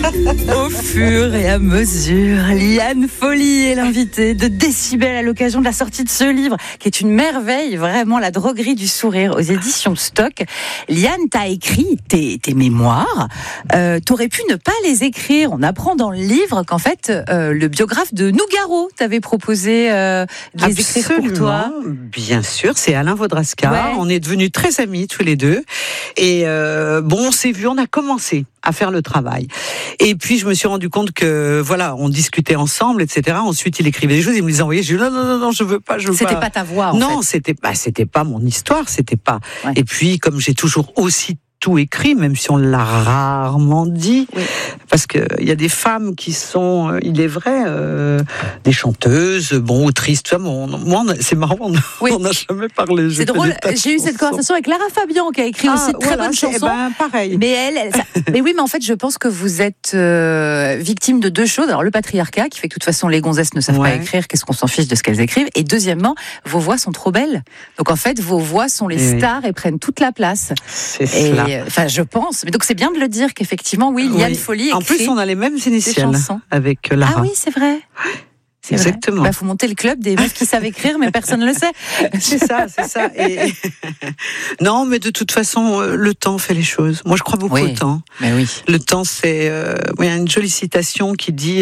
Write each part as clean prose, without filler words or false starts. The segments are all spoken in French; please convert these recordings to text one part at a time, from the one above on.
Au fur et à mesure, Liane Folly est l'invitée de Décibel à l'occasion de la sortie de ce livre, qui est une merveille, vraiment, La droguerie du sourire, aux éditions Stock. Liane, t'as écrit tes mémoires. T'aurais pu ne pas les écrire. On apprend dans le livre qu'en fait, le biographe de Nougaro t'avait proposé de les écrire pour toi. Bien sûr, c'est Alain Vaudrasca. Ouais. On est devenus très amis tous les deux. Et on s'est vus, on a commencé à faire le travail. Et puis je me suis rendu compte que voilà, on discutait ensemble, etc. Ensuite, il écrivait des choses, il me les envoyait. Je dis non, je veux pas. C'était pas ta voix. Non, fait. c'était pas mon histoire, c'était pas. Ouais. Et puis comme j'ai toujours aussi tout écrit, même si on l'a rarement dit, oui. Parce que il y a des femmes qui sont, il est vrai, des chanteuses, autrices, tout ça. Moi, c'est marrant, on n'a jamais parlé. C'est drôle. J'ai eu cette conversation avec Lara Fabian qui a écrit aussi de très bonnes chansons. Pareil. Mais mais oui, mais en fait, je pense que vous êtes victime de deux choses. Alors le patriarcat qui fait que de toute façon les gonzesses ne savent pas écrire. Qu'est-ce qu'on s'en fiche de ce qu'elles écrivent. Et deuxièmement, vos voix sont trop belles. Donc en fait, vos voix sont les stars et prennent toute la place. C'est cela. Enfin, je pense. Mais donc, c'est bien de le dire qu'effectivement, oui, Liane Folly écrit. En plus, on a les mêmes initiales avec Lara. Ah oui, c'est vrai. C'est exactement. Il faut monter le club des meufs qui savent écrire, mais personne ne le sait. C'est ça. Et... non, mais de toute façon, le temps fait les choses. Moi, je crois beaucoup au temps. Mais oui. Le temps, c'est... il y a une jolie citation qui dit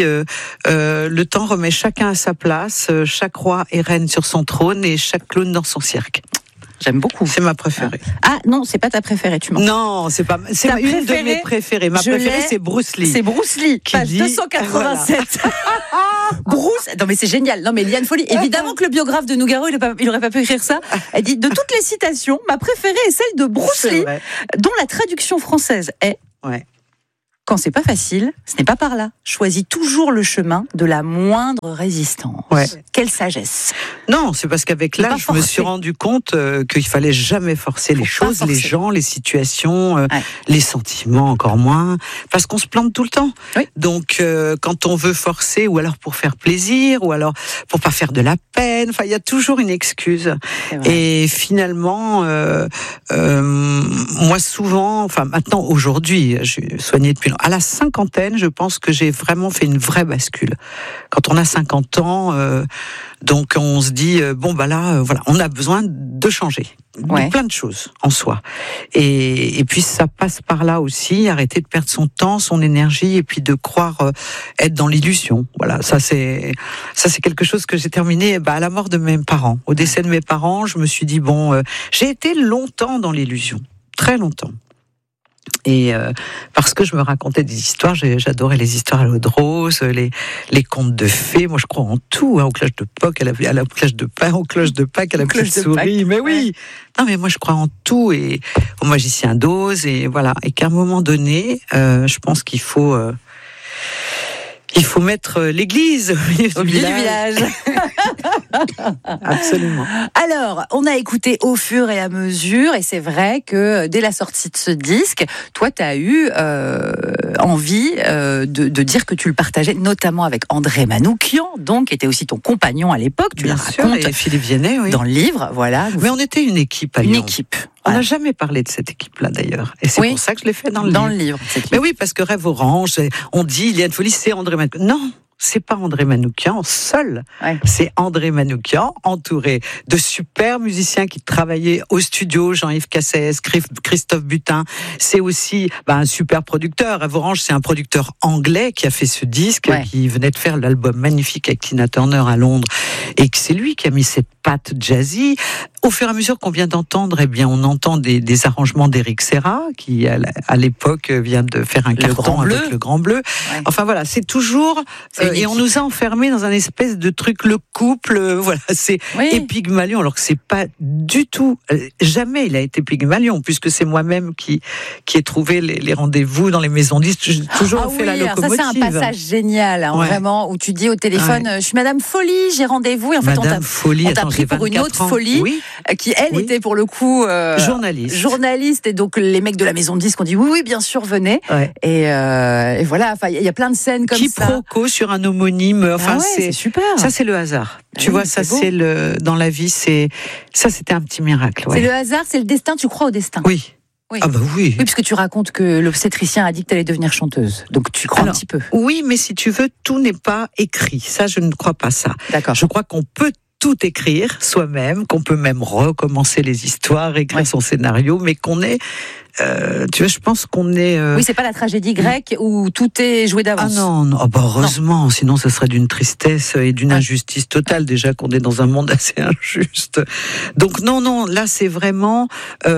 le temps remet chacun à sa place, chaque roi est reine sur son trône et chaque clown dans son cirque. J'aime beaucoup. C'est ma préférée. Ah non, c'est pas ta préférée, tu mens. Non, c'est pas. C'est une de mes préférées. Ma préférée, c'est Bruce Lee. C'est Bruce Lee, page 287. Voilà. Bruce. Non mais c'est génial. Non mais Liane Folly. Évidemment que le biographe de Nougaro, il aurait pas pu écrire ça. Elle dit de toutes les citations, ma préférée est celle de Bruce Lee, dont la traduction française est. Ouais. Quand c'est pas facile, ce n'est pas par là. Choisis toujours le chemin de la moindre résistance. Ouais. Quelle sagesse. Non, c'est parce qu'avec l'âge, je me suis rendu compte qu'il fallait jamais forcer les choses, les gens, les situations, les sentiments encore moins, parce qu'on se plante tout le temps. Oui. Donc, quand on veut forcer, ou alors pour faire plaisir, ou alors pour pas faire de la peine, il y a toujours une excuse. Et finalement, moi souvent, maintenant, aujourd'hui, je suis soignée depuis à la cinquantaine, je pense que j'ai vraiment fait une vraie bascule. Quand on a 50 ans, donc on se dit voilà, on a besoin de changer, de plein de choses en soi. Et puis ça passe par là aussi, arrêter de perdre son temps, son énergie, et puis de croire être dans l'illusion. Voilà, ça c'est quelque chose que j'ai terminé à la mort de mes parents, au décès de mes parents. Je me suis dit j'ai été longtemps dans l'illusion, très longtemps. Et parce que je me racontais des histoires, j'adorais les histoires à l'eau de rose, les contes de fées. Moi, je crois en tout, au cloche de Pâques, à la cloche de Pâques, au cloche de Pâques, à la petite souris. Mais oui, non, mais moi, je crois en tout et au magicien d'Oz et voilà. Et qu'à un moment donné, je pense qu'il faut mettre l'église au milieu du village. Absolument. Alors, on a écouté au fur et à mesure, et c'est vrai que dès la sortie de ce disque, toi, tu as eu envie de dire que tu le partageais, notamment avec André Manoukian, donc, qui était aussi ton compagnon à l'époque. Tu Bien le sûr, racontes et Philippe Viennet, dans le livre, voilà. Mais on était une équipe à Lyon. Une équipe. On n'a jamais parlé de cette équipe-là, d'ailleurs. Et c'est pour ça que je l'ai fait dans le livre. Mais oui, parce que Rêve Orange, on dit, Liane Folly, c'est André Manoukian. Non, c'est pas André Manoukian seul. Ouais. C'est André Manoukian, entouré de super musiciens qui travaillaient au studio, Jean-Yves Cassès, Christophe Butin. C'est aussi un super producteur. Rêve Orange, c'est un producteur anglais qui a fait ce disque, qui venait de faire l'album magnifique avec Tina Turner à Londres. Et que c'est lui qui a mis cette patte jazzy. Au fur et à mesure qu'on vient d'entendre, on entend des arrangements d'Éric Serra, qui à l'époque vient de faire un carton avec le Grand Bleu. Ouais. Enfin voilà, c'est toujours... et on nous a enfermés dans un espèce de truc, le couple, c'est Pygmalion, alors que c'est pas du tout... jamais il a été Pygmalion, puisque c'est moi-même qui ai trouvé les rendez-vous dans les maisons disques. J'ai toujours fait la locomotive. Ça, c'est un passage génial, vraiment, où tu dis au téléphone, je suis Madame Folly, j'ai rendez-vous, et en fait, on t'a pris pour une autre Folly. Oui. Qui elle était pour le coup journaliste et donc les mecs de la maison de disques ont dit oui bien sûr venez et voilà, il y a plein de scènes comme ça. Quiproquo sur un homonyme, c'est super. Ça c'est le hasard. Tu vois, ça c'est dans la vie, c'était un petit miracle. C'est le hasard, c'est le destin. Tu crois au destin? Oui. Oui. Ah bah oui. Oui, parce que tu racontes que l'obstétricien a dit que tu allais devenir chanteuse. Donc tu crois un petit peu. Oui, mais si tu veux, tout n'est pas écrit. Ça, je ne crois pas ça. D'accord. Je crois qu'on peut tout écrire soi-même, qu'on peut même recommencer les histoires, écrire son scénario, mais qu'on est... tu vois, je pense qu'on est... Oui, c'est pas la tragédie grecque où tout est joué d'avance. Ah non, non. Oh bah heureusement, non. Sinon ce serait d'une tristesse et d'une injustice totale, déjà qu'on est dans un monde assez injuste. Donc non, là c'est vraiment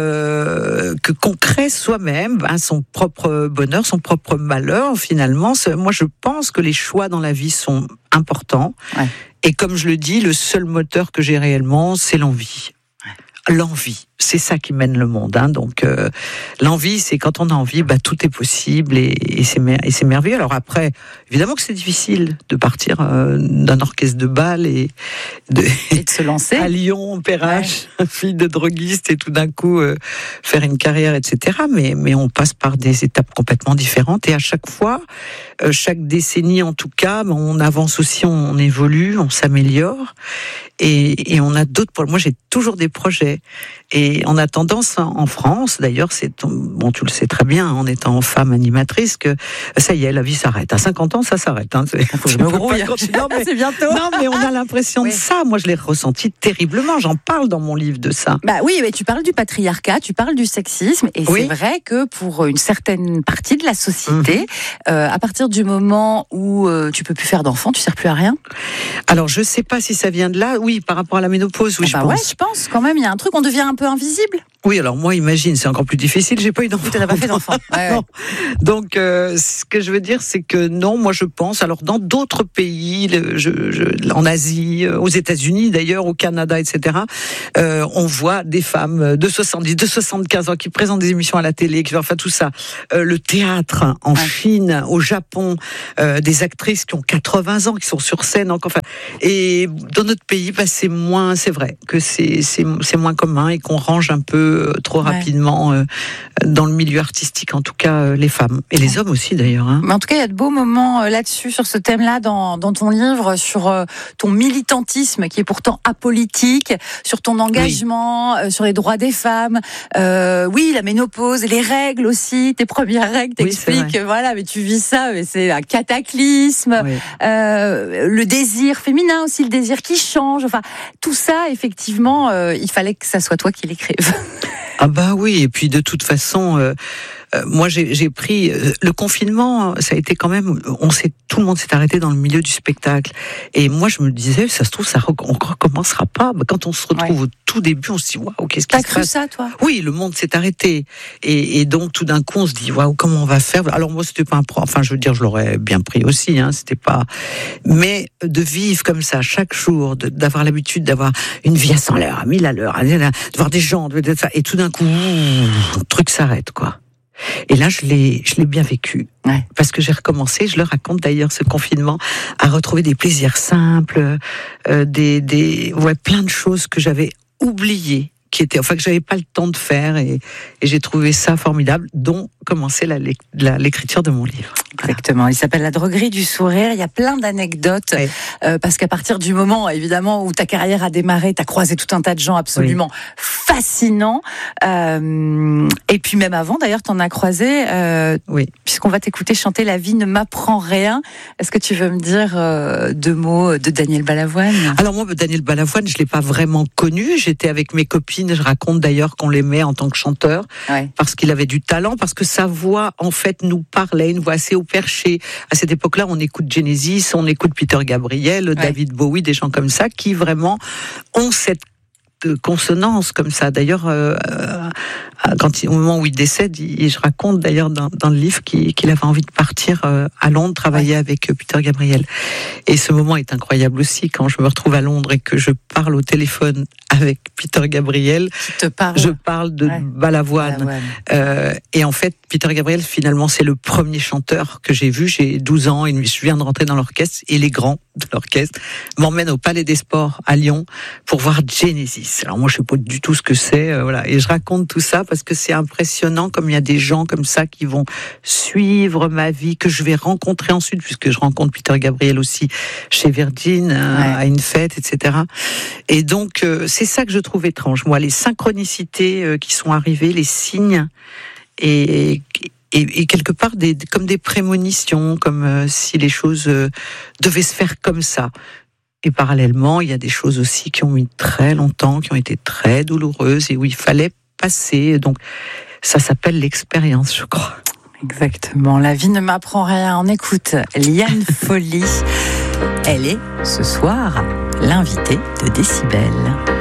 qu'on crée soi-même son propre bonheur, son propre malheur, finalement. Moi je pense que les choix dans la vie sont importants. Ouais. Et comme je le dis, le seul moteur que j'ai réellement, c'est l'envie. L'envie, c'est ça qui mène le monde. Donc l'envie, c'est quand on a envie, tout est possible et c'est merveilleux. Alors après, évidemment que c'est difficile de partir d'un orchestre de bal et de se lancer à Lyon, Perrache, fille de droguiste et tout d'un coup faire une carrière, etc. Mais on passe par des étapes complètement différentes et à chaque fois, chaque décennie en tout cas, on avance aussi, on évolue, on s'améliore. Et on a d'autres. Moi, j'ai toujours des projets. Et on a tendance en France, d'ailleurs, bon, tu le sais très bien, en étant femme animatrice, que ça y est, la vie s'arrête. À 50 ans, ça s'arrête. Faut que je me grouille. C'est bientôt. Non, mais on a l'impression de ça. Moi, je l'ai ressenti terriblement. J'en parle dans mon livre de ça. Oui, mais tu parles du patriarcat, tu parles du sexisme, et c'est vrai que pour une certaine partie de la société, à partir du moment où tu peux plus faire d'enfants, tu sers plus à rien. Alors, je sais pas si ça vient de là. Oui, par rapport à la ménopause, je pense. Ouais, je pense quand même. Il y a un truc, on devient un peu invisible. Oui, alors moi, imagine, c'est encore plus difficile. J'ai pas eu d'enfant. Tu n'as pas fait d'enfant. Ouais. Donc, ce que je veux dire, c'est que non, moi, je pense. Alors, dans d'autres pays, en Asie, aux États-Unis, d'ailleurs, au Canada, etc., on voit des femmes de 70, de 75 ans qui présentent des émissions à la télé, enfin tout ça. Le théâtre en Chine, au Japon, des actrices qui ont 80 ans, qui sont sur scène. Enfin, et dans notre pays, c'est vrai que c'est moins commun et qu'on range un peu trop rapidement dans le milieu artistique, en tout cas les femmes et les hommes aussi d'ailleurs. Mais en tout cas, il y a de beaux moments là-dessus, sur ce thème-là, dans ton livre, sur ton militantisme qui est pourtant apolitique, sur ton engagement, sur les droits des femmes. Oui, la ménopause, les règles aussi, tes premières règles, t'expliques. Voilà, mais tu vis ça, mais c'est un cataclysme. Oui. Le désir féminin aussi, le désir qui change. Enfin, tout ça, effectivement, il fallait que ça soit toi qui l'écrive. Ah bah oui, et puis de toute façon, moi j'ai pris le confinement, ça a été quand même, tout le monde s'est arrêté dans le milieu du spectacle. Et moi je me disais, ça se trouve, on recommencera pas. Quand on se retrouve au tout début, on se dit waouh, qu'est-ce qui se passe ? T'as cru ça, toi ? Oui, le monde s'est arrêté. Et donc tout d'un coup, on se dit waouh, comment on va faire ? Alors moi, c'était pas un problème. Enfin, je veux dire, je l'aurais bien pris aussi. C'était pas. Mais de vivre comme ça chaque jour, d'avoir l'habitude d'avoir une vie à 100 à l'heure, à 1000 à l'heure, de voir des gens, et tout d'un coup, le truc s'arrête, quoi. Et là, je l'ai bien vécu. Ouais. Parce que j'ai recommencé, je le raconte d'ailleurs, ce confinement, à retrouver des plaisirs simples, plein de choses que j'avais oubliées, que j'avais pas le temps de faire, et j'ai trouvé ça formidable, dont commencer l'écriture de mon livre. Exactement. Il s'appelle La droguerie du sourire. Il y a plein d'anecdotes, parce qu'à partir du moment, évidemment, où ta carrière a démarré, t'as croisé tout un tas de gens absolument fascinants. Et puis même avant, d'ailleurs, t'en as croisé. Puisqu'on va t'écouter chanter La vie ne m'apprend rien. Est-ce que tu veux me dire 2 mots de Daniel Balavoine ? Alors moi, Daniel Balavoine, je l'ai pas vraiment connu. J'étais avec mes copines. Je raconte d'ailleurs qu'on l'aimait en tant que chanteur, parce qu'il avait du talent, parce que sa voix, en fait, nous parlait, une voix assez au perché. À cette époque-là, on écoute Genesis, on écoute Peter Gabriel, David Bowie, des gens comme ça, qui vraiment ont cette consonance comme ça. D'ailleurs, au moment où il décède, je raconte d'ailleurs dans le livre qu'il avait envie de partir à Londres, travailler avec Peter Gabriel. Et ce moment est incroyable aussi, quand je me retrouve à Londres et que je parle au téléphone avec Peter Gabriel. Je parle de Balavoine. Et en fait, Peter Gabriel, finalement, c'est le premier chanteur que j'ai vu. J'ai 12 ans et je viens de rentrer dans l'orchestre, et les grands de l'orchestre m'emmènent au Palais des Sports à Lyon pour voir Genesis. Alors moi, je sais pas du tout ce que c'est, Et je raconte tout ça parce que c'est impressionnant, comme il y a des gens comme ça qui vont suivre ma vie, que je vais rencontrer ensuite, puisque je rencontre Peter Gabriel aussi chez Virgin, à une fête, etc. Et donc, c'est ça que je trouve trouve étrange, moi, les synchronicités qui sont arrivées, les signes, et quelque part comme des prémonitions, comme si les choses devaient se faire comme ça. Et parallèlement, il y a des choses aussi qui ont mis très longtemps, qui ont été très douloureuses et où il fallait passer. Donc, ça s'appelle l'expérience, je crois. Exactement. La vie ne m'apprend rien. On écoute Liane Folly. Elle est, ce soir, l'invitée de Décibel.